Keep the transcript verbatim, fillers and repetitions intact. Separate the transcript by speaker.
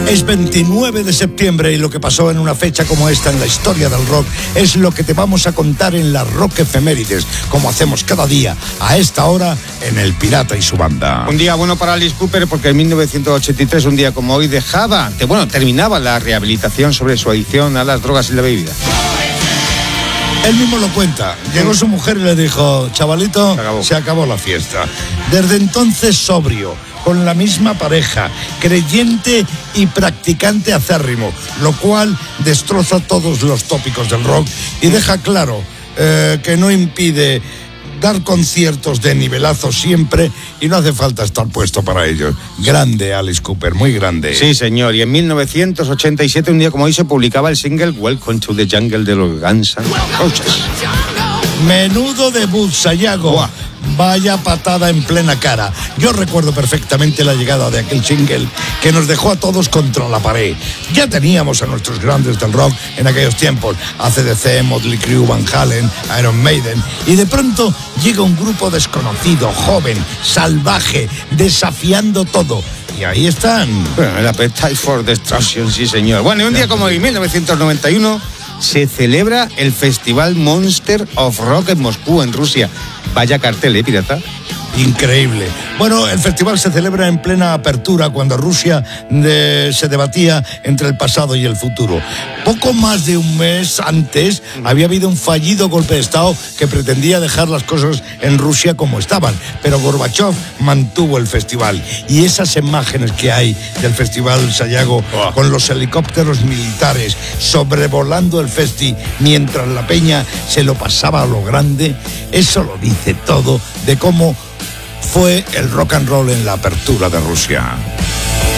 Speaker 1: Es veintinueve de septiembre y lo que pasó en una fecha como esta en la historia del rock es lo que te vamos a contar en las Rock Efemérides, como hacemos cada día a esta hora en El Pirata y su banda.
Speaker 2: Un día bueno para Alice Cooper porque en mil novecientos ochenta y tres, un día como hoy, dejaba, bueno, terminaba la rehabilitación sobre su adicción a las drogas y la bebida.
Speaker 1: Él mismo lo cuenta. Llegó su mujer y le dijo: chavalito, se acabó, se acabó la fiesta. Desde entonces sobrio, con la misma pareja, creyente y practicante acérrimo, lo cual destroza todos los tópicos del rock y deja claro eh, que no impide dar conciertos de nivelazo siempre y no hace falta estar puesto para ellos. Grande Alice Cooper, muy grande.
Speaker 2: Sí, señor. Y en mil novecientos ochenta y siete, un día como hoy, se publicaba el single Welcome to the Jungle de los Guns N' Roses.
Speaker 1: Menudo debut, Sayago. Buah. Vaya patada en plena cara. Yo recuerdo perfectamente la llegada de aquel single que nos dejó a todos contra la pared. Ya teníamos a nuestros grandes del rock en aquellos tiempos, A C D C, Motley Crue, Van Halen, Iron Maiden, y de pronto llega un grupo desconocido, joven, salvaje, desafiando todo. Y ahí están.
Speaker 2: Bueno, el Appetite for Destruction, sí señor. Bueno, y un día como hoy, mil novecientos noventa y uno, se celebra el Festival Monster of Rock en Moscú, en Rusia. Vaya cartel, ¿eh, pirata?
Speaker 1: Increíble. Bueno, el festival se celebra en plena apertura cuando Rusia de, se debatía entre el pasado y el futuro. Poco más de un mes antes había habido un fallido golpe de Estado que pretendía dejar las cosas en Rusia como estaban, pero Gorbachev mantuvo el festival. Y esas imágenes que hay del festival Sayago, oh, con los helicópteros militares sobrevolando el festi mientras la peña se lo pasaba a lo grande, eso lo dice todo de cómo fue el rock and roll en la apertura de Rusia.